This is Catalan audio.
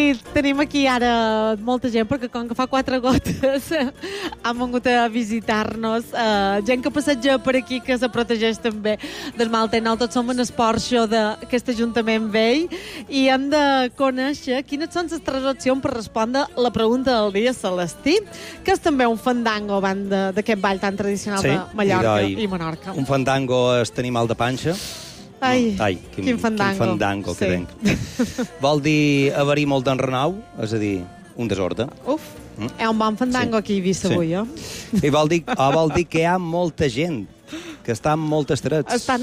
tenim aquí ara molta gent, perquè com que fa 4 gotes han vingut a visitar-nos. Gent que passeja per aquí, que se protegeix també del mal temps. Tots som en el porxo d'aquest Ajuntament vell i hem de conèixer quines són les 3 opcions per respondre la pregunta del dia, Celestí, que és també un fandango d'aquest ball tan tradicional de Mallorca i Menorca. Un fandango és tenir mal de panxa. Ai, quin fandango. Quin fandango que tenc. Vol dir haver-hi molt d'enrenou, és a dir, un desordre. Uf, hi ha un bon fandango aquí vist avui, I vol dir que hi ha molta gent, que estan molt estrets.